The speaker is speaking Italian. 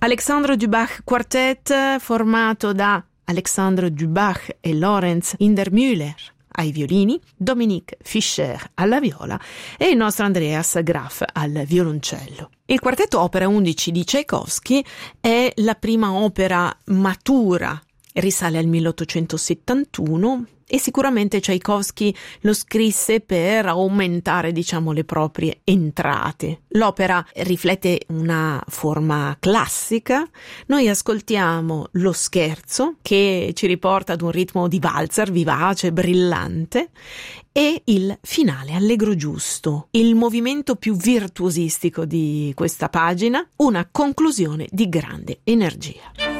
Alexandre Dubach Quartet, formato da Alexandre Dubach e Lorenz Hindermüller ai violini, Dominique Fischer alla viola e il nostro Andreas Graf al violoncello. Il quartetto opera 11 di Tchaikovsky è la prima opera matura, risale al 1871 e sicuramente Tchaikovsky lo scrisse per aumentare, le proprie entrate. L'opera riflette una forma classica. Noi ascoltiamo lo scherzo che ci riporta ad un ritmo di valzer vivace, brillante, e il finale allegro giusto, il movimento più virtuosistico di questa pagina, una conclusione di grande energia.